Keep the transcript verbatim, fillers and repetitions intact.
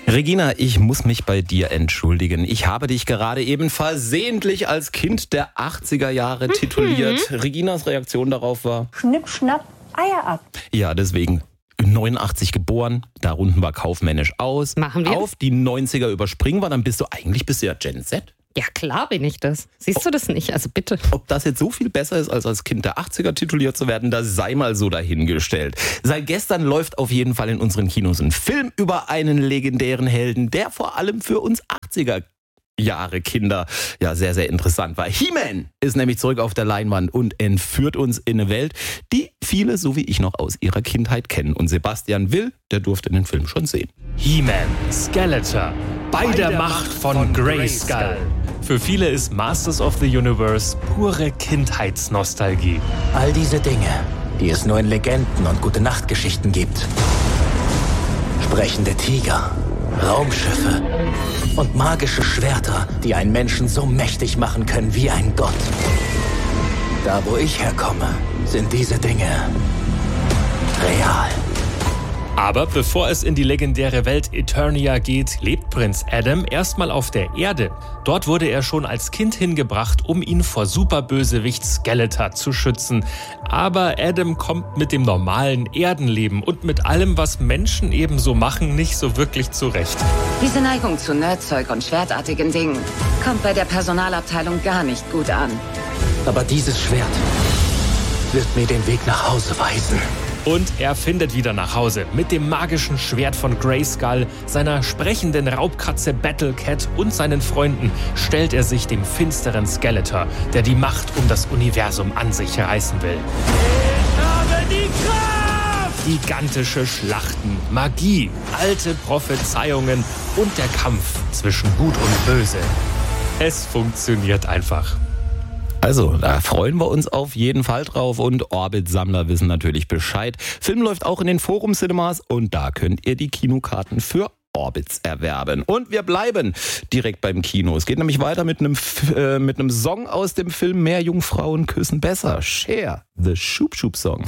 Regina, ich muss mich bei dir entschuldigen. Ich habe dich gerade eben versehentlich als Kind der achtziger Jahre mhm. tituliert. Reginas Reaktion darauf war: Schnipp, schnapp, Eier ab. Ja, deswegen neunundachtzig geboren, da runden wir kaufmännisch aus. Machen wir. Auf die neunziger überspringen wir, dann bist du eigentlich bist du ja Gen Z. Ja, klar bin ich das. Siehst du das nicht? Also bitte. Ob das jetzt so viel besser ist, als als Kind der achtziger tituliert zu werden, das sei mal so dahingestellt. Seit gestern läuft auf jeden Fall in unseren Kinos ein Film über einen legendären Helden, der vor allem für uns achtziger Jahre Kinder ja sehr, sehr interessant war. He-Man ist nämlich zurück auf der Leinwand und entführt uns in eine Welt, die viele, so wie ich noch, aus ihrer Kindheit kennen. Und Sebastian Will, der durfte den Film schon sehen. He-Man, Skeletor, bei, bei der, der Macht von, von Grayskull. Für viele ist Masters of the Universe pure Kindheitsnostalgie. All diese Dinge, die es nur in Legenden und Gute-Nacht-Geschichten gibt. Sprechende Tiger, Raumschiffe und magische Schwerter, die einen Menschen so mächtig machen können wie ein Gott. Da, wo ich herkomme, sind diese Dinge real. Aber bevor es in die legendäre Welt Eternia geht, lebt Prinz Adam erstmal auf der Erde. Dort wurde er schon als Kind hingebracht, um ihn vor Superbösewicht Skeletor zu schützen. Aber Adam kommt mit dem normalen Erdenleben und mit allem, was Menschen eben so machen, nicht so wirklich zurecht. Diese Neigung zu Nerdzeug und schwertartigen Dingen kommt bei der Personalabteilung gar nicht gut an. Aber dieses Schwert wird mir den Weg nach Hause weisen. Und er findet wieder nach Hause. Mit dem magischen Schwert von Grayskull, seiner sprechenden Raubkatze Battlecat und seinen Freunden stellt er sich dem finsteren Skeletor, der die Macht um das Universum an sich reißen will. Ich habe die Kraft! Gigantische Schlachten, Magie, alte Prophezeiungen und der Kampf zwischen Gut und Böse. Es funktioniert einfach. Also, da freuen wir uns auf jeden Fall drauf und Orbit-Sammler wissen natürlich Bescheid. Film läuft auch in den Forum-Cinemas und da könnt ihr die Kinokarten für Orbits erwerben. Und wir bleiben direkt beim Kino. Es geht nämlich weiter mit einem, äh, mit einem Song aus dem Film Mehr Jungfrauen küssen besser. Cher, the Schub Schub Song.